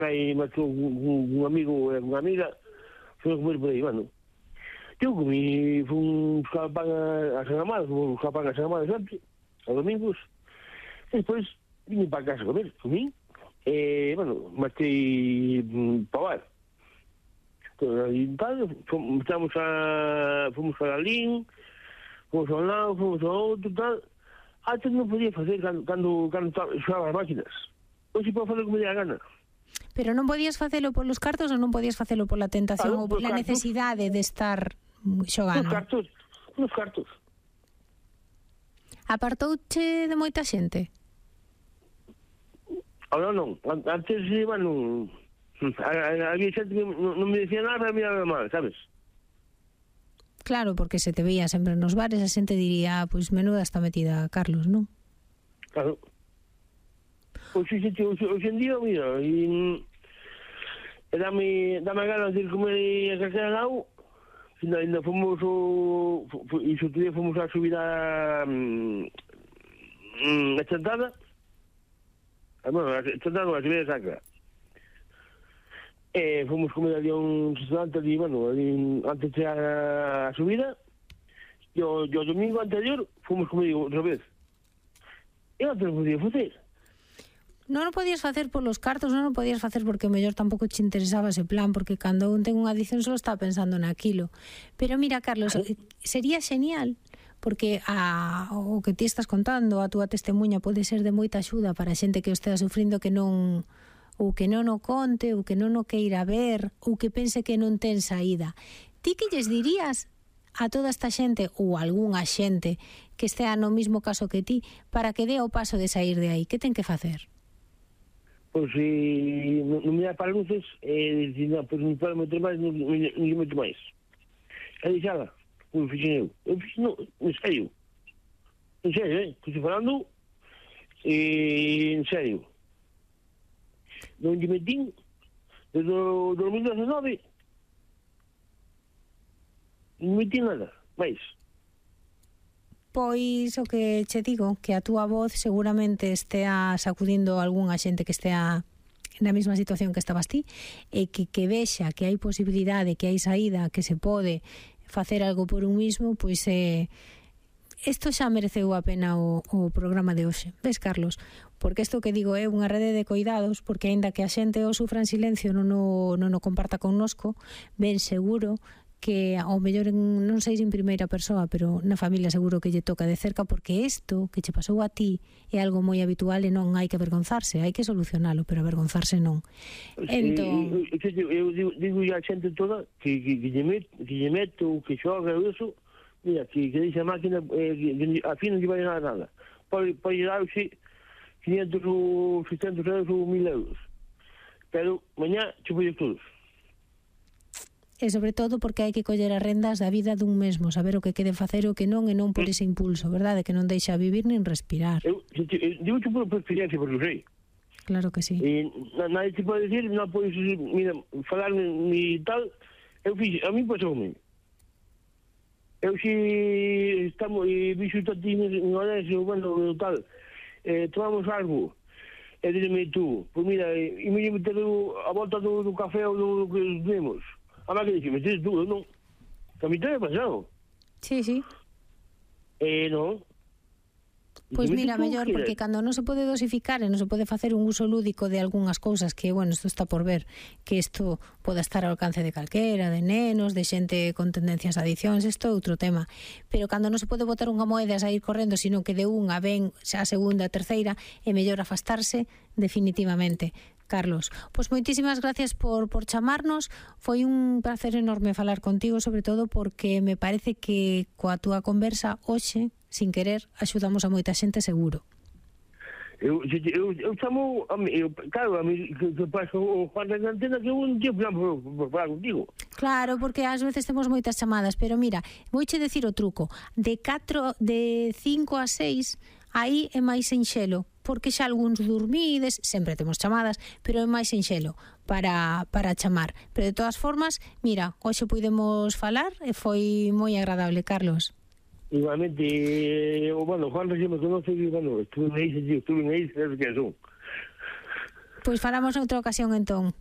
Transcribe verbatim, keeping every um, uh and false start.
Aí marchou un, un amigo e unha amiga, foi a comer por aí, bueno. Eu comí, fui buscar pan a, a San Amado, fui buscar pan a San Amado sempre, a domingos, e despois vim para casa a comer, comí, e, bueno, marchei para o bar. E tal, fomos, a, fomos a Lalín, fomos a un lado, fomos a outro, tal. Antes non podía facer cando, cando, cando xogaba as máquinas. Hoxe podo fazer como me dé a gana. Pero non podías facelo polos cartos ou non podías facelo pola tentación claro, ou pola cartos, necesidade de estar xogando? Nos cartos, nos cartos. Apartouche de moita xente? Ahora non, antes, bueno, había xente que non, non me decía nada, pero me daba mal, sabes? Claro, porque se te veía sempre nos bares, a xente diría, pois pues, menuda está metida Carlos, non? Claro. Hoxe, hoxe, hoxe en día, mira, e, e dame, dame ganas de ir comer a calquera lado, ainda, ainda fomos o... e se outro día fomos a subir a... a Chantada, bueno, a Chantada non, a subir a Sacra. E fomos comer ali a un restaurante ali, bueno, ali, antes de chegar a subida, e o, e o domingo anterior fomos comer outra vez. E non te lo podía facer. Non o podías facer polos cartos, non o podías facer porque o mellor tampouco te interesaba ese plan, porque cando un ten unha adicción só está pensando naquilo. Pero mira, Carlos, sería xenial, porque a, o que ti estás contando, a túa testemunha pode ser de moita axuda para a xente que o estea sufrindo, que non... ou que non o conte, ou que non o queira ver, ou que pense que non ten saída. Ti que lles dirías a toda esta xente, ou algunha xente que estea no mismo caso que ti, para que dé o paso de sair de aí? Que ten que facer? Pois se non me dá para luces, e dicir, non, pois non podo meter máis, non me meto máis. E dixala, pois fixen eu. Eu fixen, non, en serio. En serio, eh? Que estou falando, e en serio. Non lle metín desde o dos mil dezenove, non metín nada, máis. Pois o que che digo, que a túa voz seguramente estea sacudindo a algunha xente que estea na mesma situación que estabas ti, e que, que vexa que hai posibilidade, que hai saída, que se pode facer algo por un mismo, pois é... Eh, isto xa mereceu a pena o, o programa de hoxe. Ves, Carlos? Porque isto que digo é unha rede de coidados, porque aínda que a xente o sufra en silencio, non o, non o comparta connosco, ben seguro que ao mellor en, non sei se en primeira persoa, pero na familia seguro que lle toca de cerca, porque isto que che pasou a ti é algo moi habitual e non hai que avergonzarse, hai que solucionalo, pero avergonzarse non. Entón... Eu, eu, eu digo, digo a xente toda que, que, que, lle meto, que lle meto, que xoga eso, mira, que, que deixa a máquina, eh, que, que a fin non lle vai nada nada. Pode, pode dar quinhentos ou seiscentos euros ou mil euros. Pero mañá che pode todos. E sobre todo porque hai que coller as rendas da vida dun mesmo, saber o que quede facer o que non, e non por ese impulso, verdade? Que non deixa vivir nin respirar. Eu, eu, eu digo que por experiencia, porque eu sei. Claro que sí. E nadie te pode decir, non podes, mira, falar ni tal. Eu fixe, a mí pasoume. Eu si estamos, e vixo tatines en Orense, bueno, tal, eh, tomamos algo, e dime tú, pois mira, e me meter a volta do, do café ou do, do que temos. A máquina dixe, metes tú, non? Que a mí te é pasado. Sí, sí. Eh, non. Pois pues mira, mellor, porque cando non se pode dosificar e non se pode facer un uso lúdico de algunhas cousas, que, bueno, isto está por ver, que isto poda estar ao alcance de calquera, de nenos, de xente con tendencias a adiccións, isto é outro tema. Pero cando non se pode botar unha moeda e sair correndo, sino que de unha ven a segunda, a terceira, é mellor afastarse definitivamente. Carlos, pois moitísimas gracias por, por chamarnos. Foi un placer enorme falar contigo, sobre todo porque me parece que coa túa conversa hoxe, sin querer, axudamos a moita xente seguro. Eu, eu, eu chamo, a mí, eu, claro, a mí que, que paso o Juan de Antena, que un tío plan por, por falar contigo. Claro, porque ás veces temos moitas chamadas, pero mira, vouche decir o truco. De catro, de cinco a seis, aí é máis enxelo, porque xa algúns dormides, sempre temos chamadas, pero é máis enxelo para, para chamar. Pero de todas formas, mira, hoxe puidemos falar e foi moi agradable, Carlos. Igualmente, eh, bueno, Juan recién me conoce, y bueno, estuve en Eixe, tío, estuve en Eixe, sabes que son. Pois falamos noutra ocasión entón.